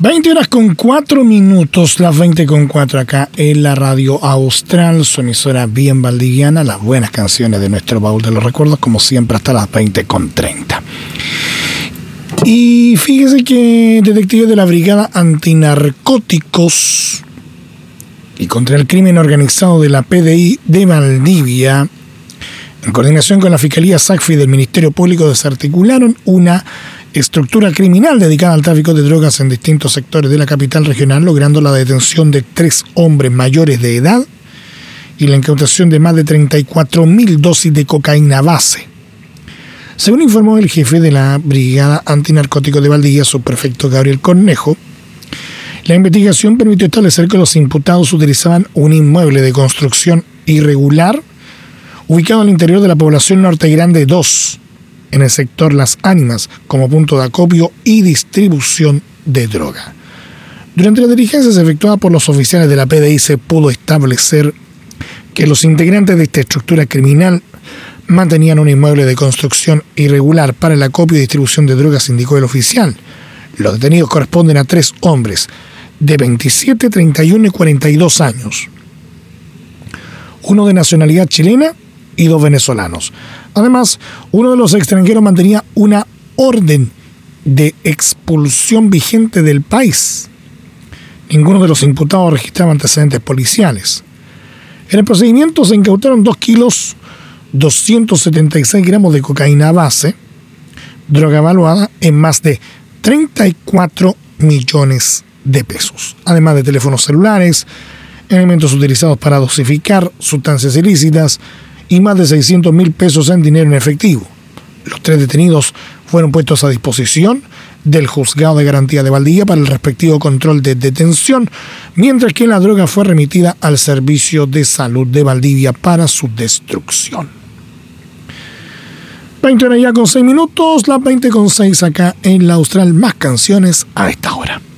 20:04, las 20:04 acá en la Radio Austral, su emisora bien valdiviana, las buenas canciones de nuestro baúl de los recuerdos, como siempre, hasta las 20:30. Y fíjese que detectives de la Brigada Antinarcóticos y contra el Crimen Organizado de la PDI de Valdivia, en coordinación con la Fiscalía SACFI del Ministerio Público, desarticularon una estructura criminal dedicada al tráfico de drogas en distintos sectores de la capital regional, logrando la detención de 3 hombres mayores de edad y la incautación de más de 34.000 dosis de cocaína base. Según informó el jefe de la Brigada Antinarcóticos de Valdivia, subprefecto Gabriel Cornejo, la investigación permitió establecer que los imputados utilizaban un inmueble de construcción irregular ubicado al interior de la población Norte Grande 2, en el sector Las Ánimas, como punto de acopio y distribución de droga. Durante la diligencia efectuada por los oficiales de la PDI se pudo establecer que los integrantes de esta estructura criminal mantenían un inmueble de construcción irregular para el acopio y distribución de drogas, indicó el oficial. Los detenidos corresponden a 3 hombres de 27, 31 y 42 años. Uno de nacionalidad chilena y 2 venezolanos. Además, uno de los extranjeros mantenía una orden de expulsión vigente del país. Ninguno de los imputados registraba antecedentes policiales. En el procedimiento se incautaron 2 kilos 276 gramos de cocaína base, droga evaluada en más de 34 millones de pesos, además de teléfonos celulares, elementos utilizados para dosificar sustancias ilícitas y más de 600.000 pesos en dinero en efectivo. Los 3 detenidos fueron puestos a disposición del Juzgado de Garantía de Valdivia para el respectivo control de detención, mientras que la droga fue remitida al Servicio de Salud de Valdivia para su destrucción. 20:06, las 20:06 acá en la Austral, más canciones a esta hora.